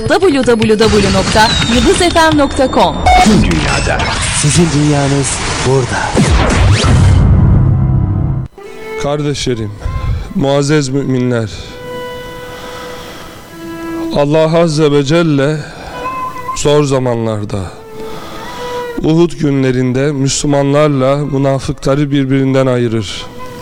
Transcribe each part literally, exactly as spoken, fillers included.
double-u double-u double-u nokta yıldız f m nokta com. Tüm dünyada. Sizin dünyanız burada. Kardeşlerim, muazzez müminler, Allah Azze ve Celle zor zamanlarda, Uhud günlerinde Müslümanlarla münafıkları birbirinden ayırır.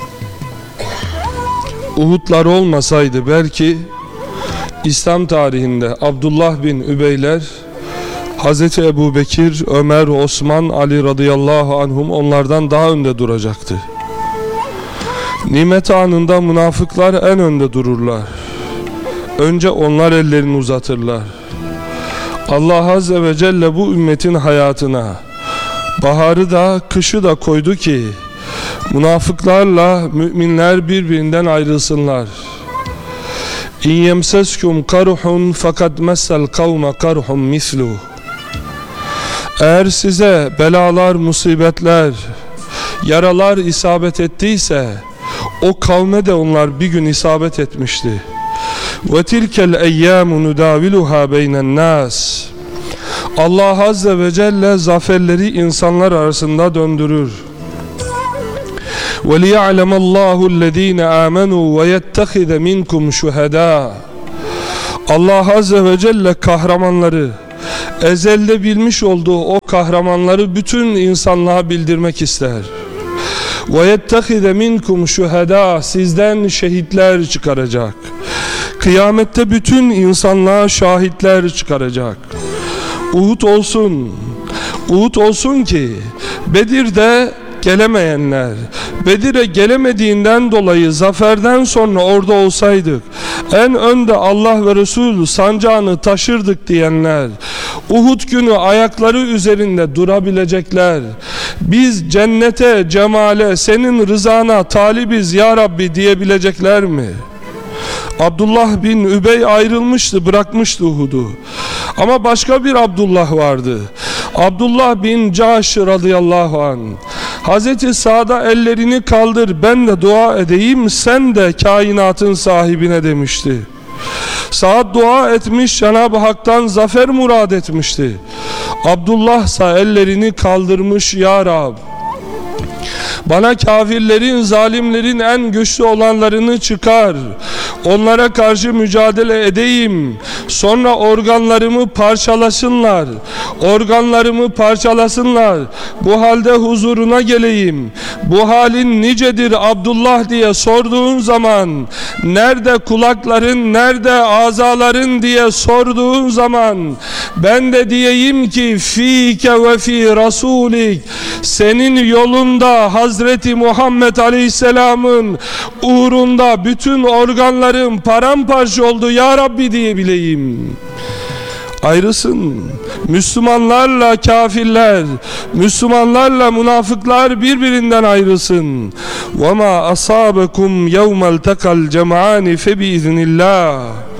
Uhudlar olmasaydı belki İslam tarihinde Abdullah bin Übeyler, Hazreti Ebu Bekir, Ömer, Osman, Ali radıyallahu anhum onlardan daha önde duracaktı. Nimet anında münafıklar en önde dururlar. Önce onlar ellerini uzatırlar. Allah Azze ve Celle bu ümmetin hayatına baharı da kışı da koydu ki münafıklarla müminler birbirinden ayrılsınlar. İn yemseskum karuhun fakat messel kavme karuhun mislu. Eğer size belalar, musibetler, yaralar isabet ettiyse o kavme de onlar bir gün isabet etmişti. Ve tilkel eyyamu nudaviluha beynen nas. Allah Azze ve Celle zaferleri insanlar arasında döndürür. Ve liya'lemallahu ellezine amenu ve yettehize minkum şuhada. Allah Azze ve Celle kahramanları, ezelde bilmiş olduğu o kahramanları bütün insanlığa bildirmek ister. وَيَتَّخِذَ مِنْكُمْ شُهَدَا. Sizden şehitler çıkaracak. Kıyamette bütün insanlığa şahitler çıkaracak. Uhud olsun, Uhud olsun ki Bedir'de gelemeyenler, Bedir'e gelemediğinden dolayı zaferden sonra orada olsaydık, en önde Allah ve Resulü sancağını taşırdık diyenler, Uhud günü ayakları üzerinde durabilecekler. Biz cennete, cemale, senin rızana talibiz ya Rabbi diyebilecekler mi? Abdullah bin Übey ayrılmıştı, bırakmıştı Uhud'u. Ama başka bir Abdullah vardı. Abdullah bin Cahş radıyallahu anh. Hazreti Sa'da ellerini kaldır, ben de dua edeyim, sen de kainatın sahibine demişti. Sa'd dua etmiş, Cenab-ı Hak'tan zafer murad etmişti. Abdullah ise ellerini kaldırmış, ya Rab, bana kafirlerin, zalimlerin en güçlü olanlarını çıkar, onlara karşı mücadele edeyim, sonra organlarımı parçalasınlar, organlarımı parçalasınlar, bu halde huzuruna geleyim, bu halin nicedir Abdullah diye sorduğun zaman, nerede kulakların, nerede azaların diye sorduğun zaman, ben de diyeyim ki fike ve fi rasulik, senin yolunda Hazreti Muhammed Aleyhisselam'ın uğrunda bütün organlarım paramparça oldu ya Rabbi diyebileyim. Ayrısın. Müslümanlarla kafirler, Müslümanlarla münafıklar birbirinden ayrılsın. وَمَا أَصَابَكُمْ يَوْمَ الْتَقَى الْجَمْعَانِ فَبِإِذْنِ اللّٰهِ.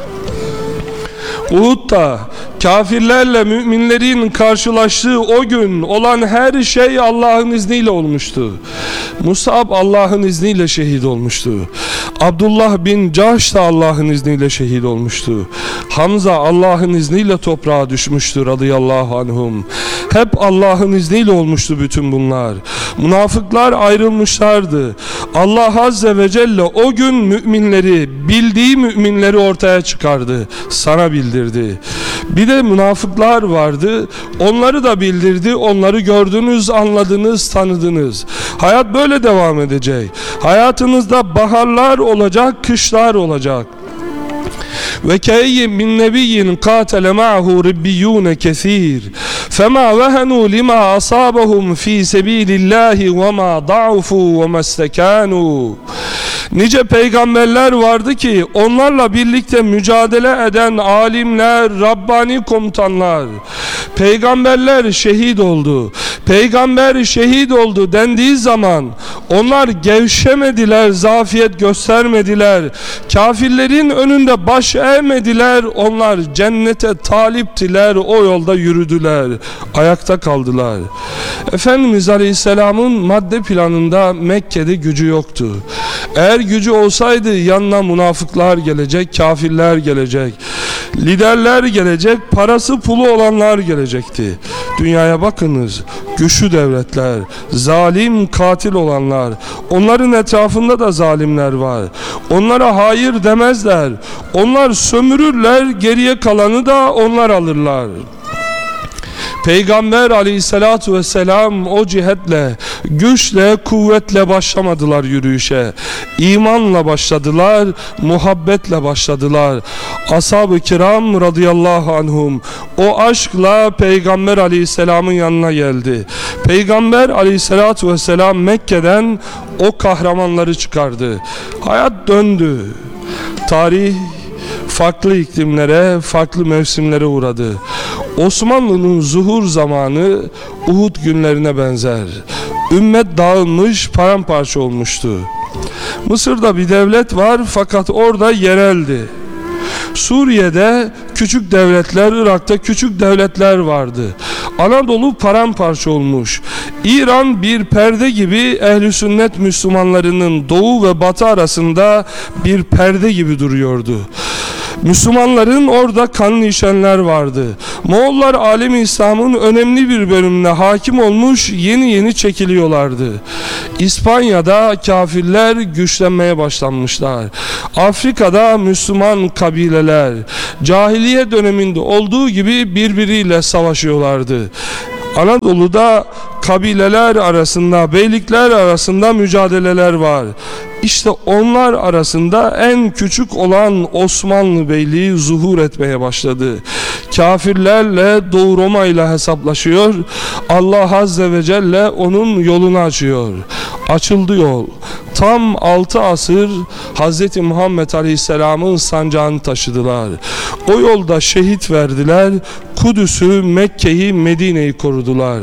Uhud'da kafirlerle müminlerin karşılaştığı o gün olan her şey Allah'ın izniyle olmuştu. Musab Allah'ın izniyle şehit olmuştu. Abdullah bin Cahş da Allah'ın izniyle şehit olmuştu. Hamza Allah'ın izniyle toprağa düşmüştü radıyallahu anhum. Hep Allah'ın izniyle olmuştu bütün bunlar. Münafıklar ayrılmışlardı. Allah Azze ve Celle o gün müminleri, bildiği müminleri ortaya çıkardı. Sana bildirdi. Bir de münafıklar vardı. Onları da bildirdi. Onları gördünüz, anladınız, tanıdınız. Hayat böyle devam edecek. Hayatınızda baharlar olacak, kışlar olacak. Ve keyyin min nebiyyin katele ma'hu ribbiyun kesir fema vehenu lima asabahum fi sebilillahi ve ma da'ufu ve mestekanu. Nice peygamberler vardı ki onlarla birlikte mücadele eden alimler, Rabbani komutanlar, peygamberler şehit oldu. Peygamber şehit oldu dendiği zaman onlar gevşemediler, zafiyet göstermediler. Kafirlerin önünde baş eğmediler. Onlar cennete taliptiler, o yolda yürüdüler, ayakta kaldılar. Efendimiz Aleyhisselam'ın madde planında Mekke'de gücü yoktu. Eğer gücü olsaydı yanına münafıklar gelecek, kafirler gelecek. Liderler gelecek, parası pulu olanlar gelecekti. Dünyaya bakınız, güçlü devletler, zalim katil olanlar, onların etrafında da zalimler var. Onlara hayır demezler, onlar sömürürler, geriye kalanı da onlar alırlar. Peygamber aleyhissalatu vesselam o cihetle, güçle, kuvvetle başlamadılar yürüyüşe. İmanla başladılar, muhabbetle başladılar. Ashab-ı kiram radıyallahu anhum o aşkla Peygamber aleyhisselamın yanına geldi. Peygamber aleyhissalatu vesselam Mekke'den o kahramanları çıkardı. Hayat döndü. Tarih farklı iklimlere, farklı mevsimlere uğradı. Osmanlı'nın zuhur zamanı Uhud günlerine benzer. Ümmet dağılmış, paramparça olmuştu. Mısır'da bir devlet var fakat orada yereldi. Suriye'de küçük devletler, Irak'ta küçük devletler vardı. Anadolu paramparça olmuş. İran bir perde gibi ehl-i sünnet Müslümanlarının doğu ve batı arasında bir perde gibi duruyordu. Müslümanların orada kanlı işenler vardı. Moğollar alemi İslam'ın önemli bir bölümüne hakim olmuş, yeni yeni çekiliyorlardı. İspanya'da kafirler güçlenmeye başlanmışlar. Afrika'da Müslüman kabileler cahiliye döneminde olduğu gibi birbiriyle savaşıyorlardı. Anadolu'da kabileler arasında, beylikler arasında mücadeleler var. İşte onlar arasında en küçük olan Osmanlı Beyliği zuhur etmeye başladı. Kafirlerle Doğu Roma ile hesaplaşıyor. Allah Azze ve Celle onun yolunu açıyor. Açıldı yol. Tam altı asır Hz. Muhammed Aleyhisselam'ın sancağını taşıdılar. O yolda şehit verdiler. Kudüs'ü, Mekke'yi, Medine'yi korudular.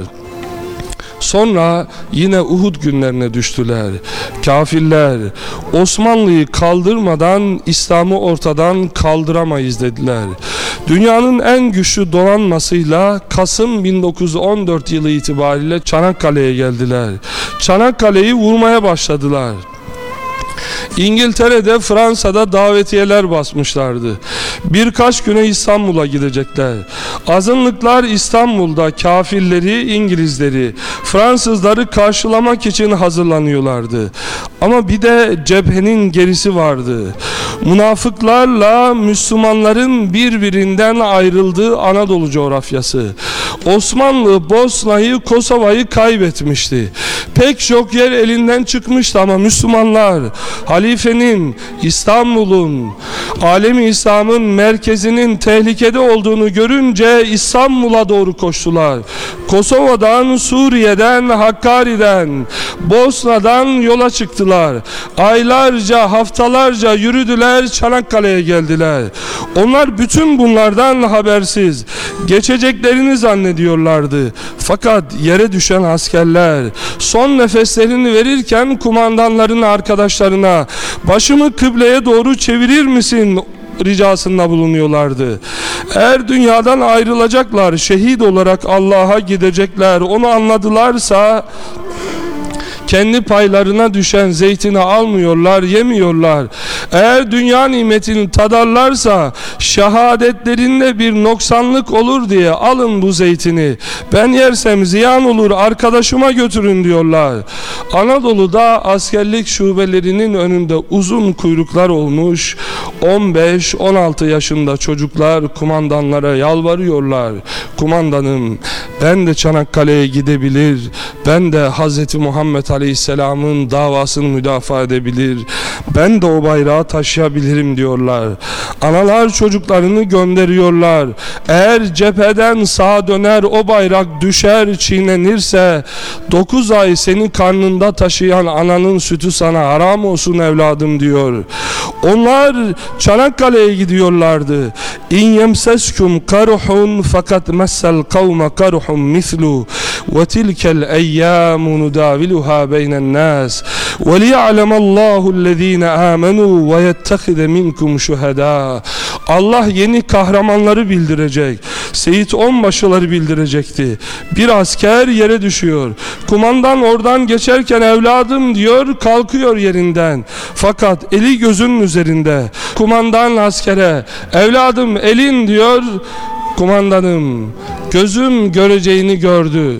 Sonra yine Uhud günlerine düştüler. Kafirler Osmanlı'yı kaldırmadan İslam'ı ortadan kaldıramayız dediler. Dünyanın en güçlü donanmasıyla Kasım bin dokuz yüz on dört yılı itibariyle Çanakkale'ye geldiler. Çanakkale'yi vurmaya başladılar. İngiltere'de, Fransa'da davetiyeler basmışlardı. Birkaç güne İstanbul'a gidecekler. Azınlıklar İstanbul'da kafirleri, İngilizleri, Fransızları karşılamak için hazırlanıyorlardı. Ama bir de cephenin gerisi vardı. Münafıklarla Müslümanların birbirinden ayrıldığı Anadolu coğrafyası. Osmanlı Bosna'yı, Kosova'yı kaybetmişti. Pek çok yer elinden çıkmıştı ama Müslümanlar halifenin, İstanbul'un, alemi İslam'ın merkezinin tehlikede olduğunu görünce İstanbul'a doğru koştular. Kosova'dan, Suriye'den, Hakkari'den, Bosna'dan yola çıktılar. Aylarca, haftalarca yürüdüler, Çanakkale'ye geldiler. Onlar bütün bunlardan habersiz. Geçeceklerini zannediyorlardı. Fakat yere düşen askerler son nefeslerini verirken kumandanların arkadaşlarına başımı kıbleye doğru çevirir misin ricasında bulunuyorlardı. Eğer dünyadan ayrılacaklar, şehit olarak Allah'a gidecekler, onu anladılarsa kendi paylarına düşen zeytini almıyorlar, yemiyorlar. Eğer dünya nimetini tadarlarsa şehadetlerinde bir noksanlık olur diye alın bu zeytini. Ben yersem ziyan olur, arkadaşıma götürün diyorlar. Anadolu'da askerlik şubelerinin önünde uzun kuyruklar olmuş. on beş on altı yaşında çocuklar kumandanlara yalvarıyorlar. Kumandanım, ben de Çanakkale'ye gidebilir, ben de Hz. Muhammed Aleyhisselam'ın davasını müdafaa edebilir, ben de o bayrağı taşıyabilirim diyorlar. Analar çocuklarını gönderiyorlar. Eğer cepheden sağa döner, o bayrak düşer, çiğnenirse dokuz ay seni karnında taşıyan ananın sütü sana haram olsun evladım diyor. Onlar Çanakkale'ye gidiyorlardı. İn yemseskum karuhun fakat messel kavme karuhun mislu ve tilkel eyyamu nudaviluha beynen nas ve liya'lemallahu allazina amenu ve yettehide minkum şuhada. Allah yeni kahramanları bildirecek. Seyit Onbaşıları bildirecekti. Bir asker yere düşüyor. Kumandan oradan geçerken evladım diyor, kalkıyor yerinden. Fakat eli gözünün üzerinde. Kumandan askere evladım elin diyor. Kumandanım gözüm göreceğini gördü.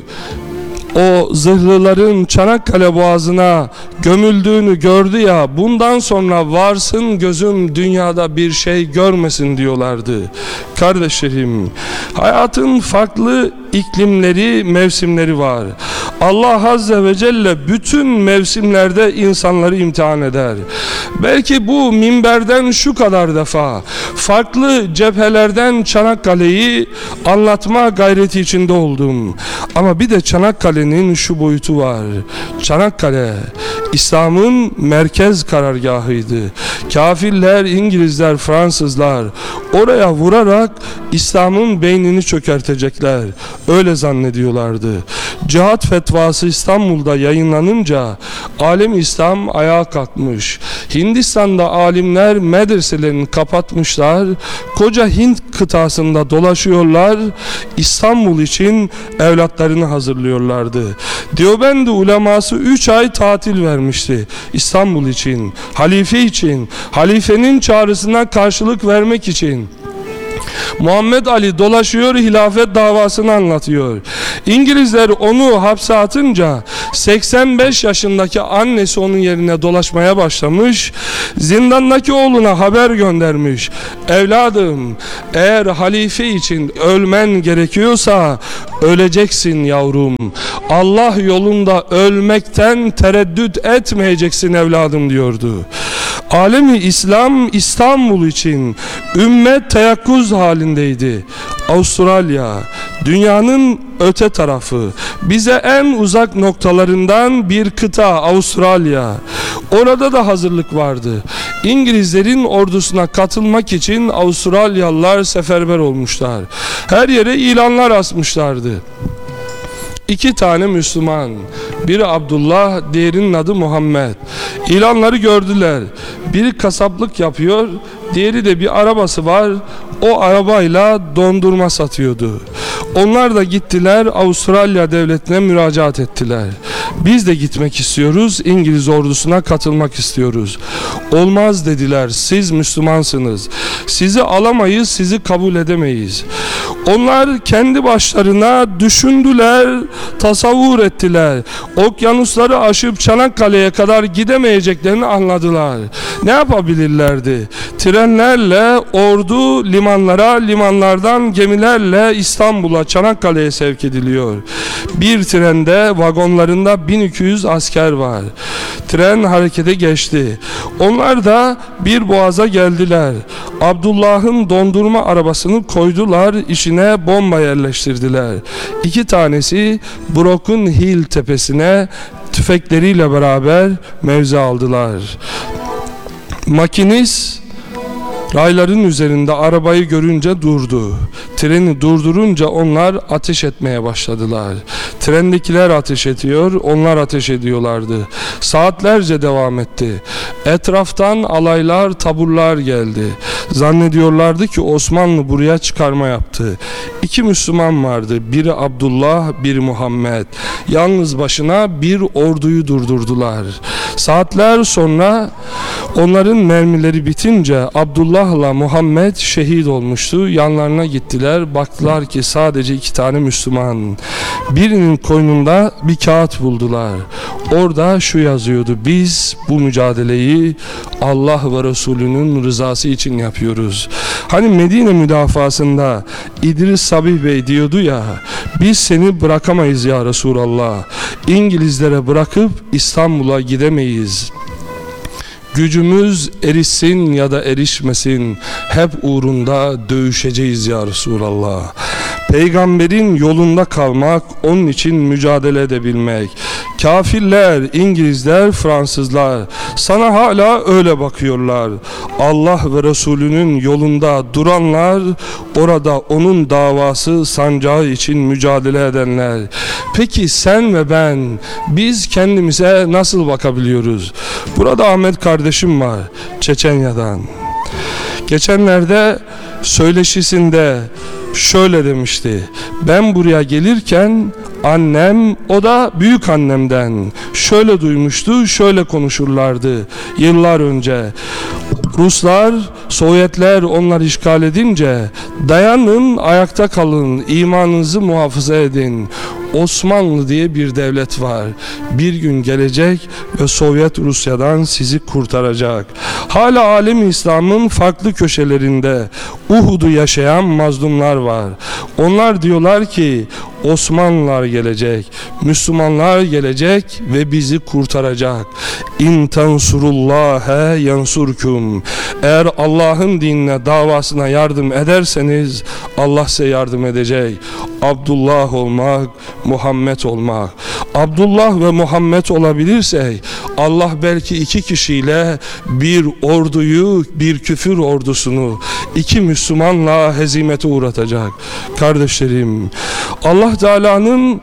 O zırhlıların Çanakkale Boğazı'na gömüldüğünü gördü ya, bundan sonra varsın gözüm dünyada bir şey görmesin diyorlardı. Kardeşlerim, hayatın farklı iklimleri, mevsimleri var. Allah Azze ve Celle bütün mevsimlerde insanları imtihan eder. Belki bu minberden şu kadar defa farklı cephelerden Çanakkale'yi anlatma gayreti içinde oldum. Ama bir de Çanakkale'nin şu boyutu var. Çanakkale İslam'ın merkez karargahıydı. Kafirler, İngilizler, Fransızlar oraya vurarak İslam'ın beynini çökertecekler. Öyle zannediyorlardı. Cihat fetvası İstanbul'da yayınlanınca alem İslam ayağa kalkmış. Hindistan'da alimler medreselerini kapatmışlar. Koca Hint kıtasında dolaşıyorlar. İstanbul için evlatlarını hazırlıyorlardı. Deobend uleması üç ay tatil vermişti İstanbul için, halife için, halifenin çağrısına karşılık vermek için. Muhammed Ali dolaşıyor, hilafet davasını anlatıyor. İngilizler onu hapse atınca seksen beş yaşındaki annesi onun yerine dolaşmaya başlamış. Zindandaki oğluna haber göndermiş. Evladım, eğer halife için ölmen gerekiyorsa öleceksin yavrum. Allah yolunda ölmekten tereddüt etmeyeceksin evladım diyordu. Alemi İslam İstanbul için ümmet teyakkuz halindeydi. Avustralya, dünyanın öte tarafı, bize en uzak noktalarından bir kıta Avustralya. Orada da hazırlık vardı. İngilizlerin ordusuna katılmak için Avustralyalılar seferber olmuşlar. Her yere ilanlar asmışlardı. İki tane Müslüman, biri Abdullah, diğerinin adı Muhammed. İlanları gördüler. Biri kasaplık yapıyor, diğeri de bir arabası var. O arabayla dondurma satıyordu. Onlar da gittiler, Avustralya devletine müracaat ettiler. Biz de gitmek istiyoruz, İngiliz ordusuna katılmak istiyoruz. Olmaz dediler, siz Müslümansınız. Sizi alamayız, sizi kabul edemeyiz. Onlar kendi başlarına düşündüler, tasavvur ettiler. Okyanusları aşıp Çanakkale'ye kadar gidemeyeceklerini anladılar. Ne yapabilirlerdi? Trenlerle ordu limanlara, limanlardan gemilerle İstanbul'a, Çanakkale'ye sevk ediliyor. Bir trende vagonlarında bin iki yüz asker var. Tren harekete geçti. Onlar da bir boğaza geldiler. Abdullah'ın dondurma arabasını koydular, içine bomba yerleştirdiler. İki tanesi Broken Hill tepesine tüfekleriyle beraber mevzi aldılar. Makinist rayların üzerinde arabayı görünce durdu. Treni durdurunca onlar ateş etmeye başladılar. Trendekiler ateş ediyor, onlar ateş ediyorlardı. Saatlerce devam etti. Etraftan alaylar, taburlar geldi. Zannediyorlardı ki Osmanlı buraya çıkarma yaptı. İki Müslüman vardı. Biri Abdullah, biri Muhammed. Yalnız başına bir orduyu durdurdular. Saatler sonra onların mermileri bitince Abdullah'la Muhammed şehit olmuştu. Yanlarına gittiler. Baktılar ki sadece iki tane Müslüman. Birinin koynunda bir kağıt buldular. Orada şu yazıyordu: biz bu mücadeleyi Allah ve Resulünün rızası için yapıyoruz. Hani Medine müdafasında İdris Sabih Bey diyordu ya, biz seni bırakamayız ya Resulallah. İngilizlere bırakıp İstanbul'a gidemeyiz. Gücümüz erişsin ya da erişmesin, hep uğrunda dövüşeceğiz ya Resulallah. Peygamberin yolunda kalmak, onun için mücadele edebilmek. Kafirler, İngilizler, Fransızlar sana hala öyle bakıyorlar. Allah ve Resulünün yolunda duranlar, orada onun davası sancağı için mücadele edenler. Peki sen ve ben, biz kendimize nasıl bakabiliyoruz? Burada Ahmet kardeşim var, Çeçenya'dan. Geçenlerde söyleşisinde şöyle demişti: ben buraya gelirken annem, o da büyük annemden şöyle duymuştu, şöyle konuşurlardı yıllar önce. Ruslar, Sovyetler onlar işgal edince, dayanın, ayakta kalın, imanınızı muhafaza edin. Osmanlı diye bir devlet var. Bir gün gelecek ve Sovyet Rusya'dan sizi kurtaracak. Hala alem İslam'ın farklı köşelerinde Uhud'u yaşayan mazlumlar var. Onlar diyorlar ki Osmanlılar gelecek, Müslümanlar gelecek ve bizi kurtaracak. İn tansurullâhe yansurkum. Eğer Allah'ın dinine, davasına yardım ederseniz Allah size yardım edecek. Abdullah olmak, Muhammed olmak. Abdullah ve Muhammed olabilirsek Allah belki iki kişiyle bir orduyu, bir küfür ordusunu, iki Müslümanla hezimete uğratacak. Kardeşlerim, Allah Teala'nın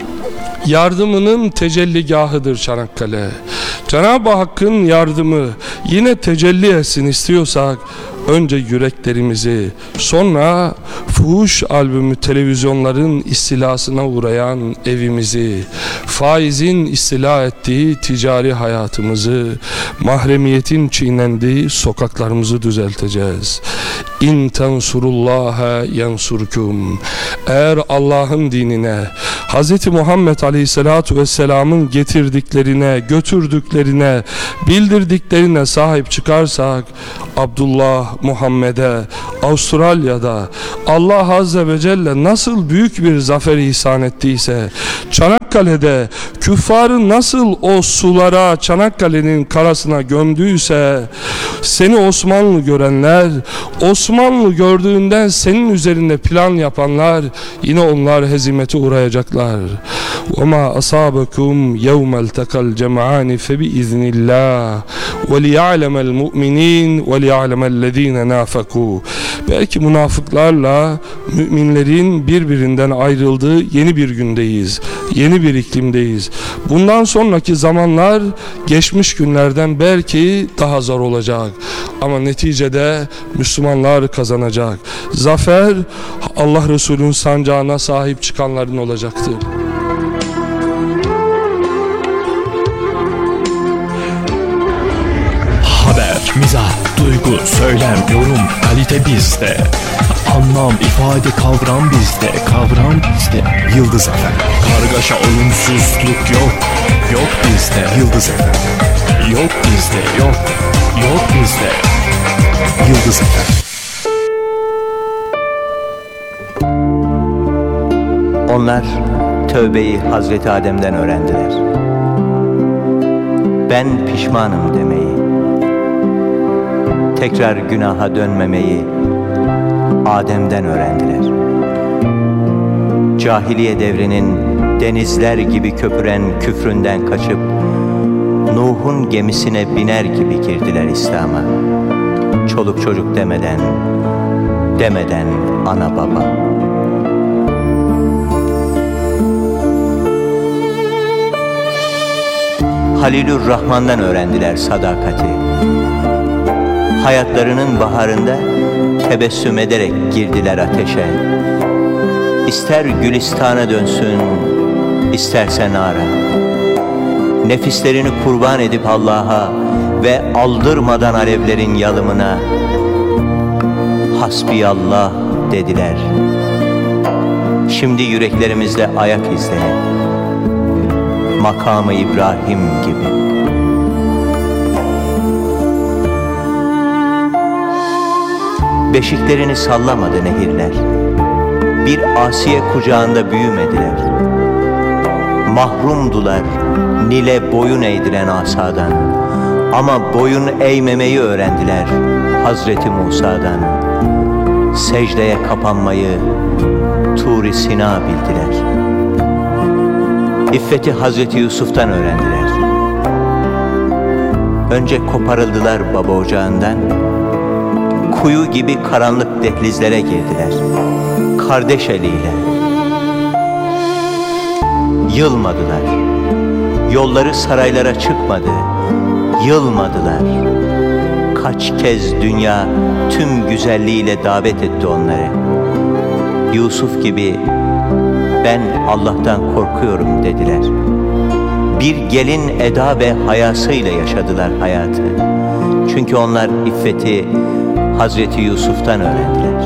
yardımının tecelligahıdır Çanakkale. Cenab-ı Hakk'ın yardımı yine tecelli etsin istiyorsak önce yüreklerimizi, sonra fuhuş albümü televizyonların istilasına uğrayan evimizi, faizin istila ettiği ticari hayatımızı, mahremiyetin çiğnendiği sokaklarımızı düzelteceğiz. İn tensurullaha yansurkum. Eğer Allah'ın dinine, Hz. Muhammed Aleyhisselatü Vesselam'ın getirdiklerine, götürdüklerine, bildirdiklerine sahip çıkarsak, Abdullah Muhammed'e Avustralya'da Allah Azze ve Celle nasıl büyük bir zafer ihsan ettiyse, Çanakkale'de küffarı nasıl o sulara, Çanakkale'nin karasına gömdüyse, seni Osmanlı görenler, Osmanlı gördüğünden senin üzerinde plan yapanlar, yine onlar hezimete uğrayacaklar. وَمَا أَصَابَكُمْ يَوْمَ الْتَقَى الْجَمْعَانِ فَبِإِذْنِ اللّٰهِ وَلِيَعْلَمَ الْمُؤْمِنِينَ وَلِيَعْلَمَ الَّذ۪ينَ نَافَقُوا. Belki münafıklarla müminlerin birbirinden ayrıldığı yeni bir gündeyiz, yeni bir iklimdeyiz. Bundan sonraki zamanlar geçmiş günlerden belki daha zor olacak. Ama neticede Müslümanlar kazanacak. Zafer Allah Resulü'nün sancağına sahip çıkanların olacaktır. Haber, mizah, duygu, söylem, yorum, kalite bizde. Anlam, ifade, kavram bizde, kavram bizde. Yıldız F M. Kargaşa, olumsuzluk yok, yok bizde. Yıldız F M. Yok bizde, yok, yok bizde. Yıldız F M. Onlar tövbeyi Hazreti Adem'den öğrendiler. Ben pişmanım demeyi, tekrar günaha dönmemeyi Adem'den öğrendiler. Cahiliye devrinin denizler gibi köpüren küfründen kaçıp Nuh'un gemisine biner gibi girdiler İslam'a. Çoluk çocuk demeden, demeden ana baba. Halilur Rahman'dan öğrendiler sadakati. Hayatlarının baharında tebessüm ederek girdiler ateşe. İster Gülistan'a dönsün, isterse nara. Nefislerini kurban edip Allah'a ve aldırmadan alevlerin yalımına Hasbiyallah dediler. Şimdi yüreklerimizde ayak izleri, makamı İbrahim gibi. Beşiklerini sallamadı nehirler, bir asiye kucağında büyümediler. Mahrumdular Nil'e boyun eğdiren asadan, ama boyun eğmemeyi öğrendiler Hazreti Musa'dan. Secdeye kapanmayı Tur-i Sina bildiler. İffeti Hazreti Yusuf'tan öğrendiler. Önce koparıldılar baba ocağından, kuyu gibi karanlık dehlizlere girdiler kardeş eliyle. Yılmadılar, yolları saraylara çıkmadı, yılmadılar. Kaç kez dünya tüm güzelliğiyle davet etti onları. Yusuf gibi ben Allah'tan korkuyorum dediler. Bir gelin eda ve hayasıyla yaşadılar hayatı. Çünkü onlar iffeti Hazreti Yusuf'tan öğrendiler.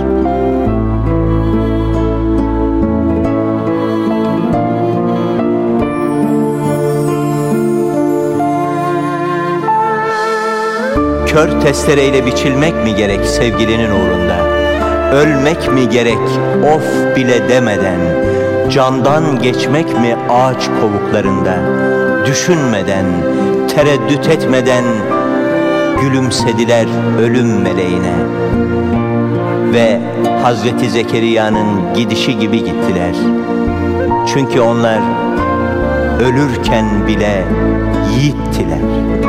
Kör testereyle biçilmek mi gerek sevgilinin uğrunda? Ölmek mi gerek of bile demeden? Candan geçmek mi ağaç kovuklarında? Düşünmeden, tereddüt etmeden gülümsediler ölüm meleğine. Ve Hazreti Zekeriya'nın gidişi gibi gittiler. Çünkü onlar ölürken bile yiğittiler.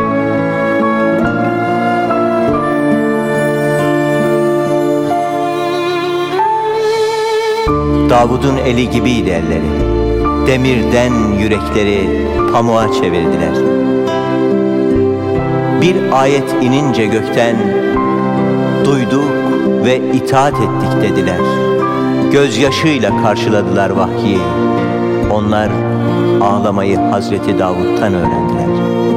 Davud'un eli gibiydi elleri. Demirden yürekleri pamuğa çevirdiler. Bir ayet inince gökten duyduk ve itaat ettik dediler. Gözyaşıyla karşıladılar vahyi. Onlar ağlamayı Hazreti Davud'tan öğrendiler.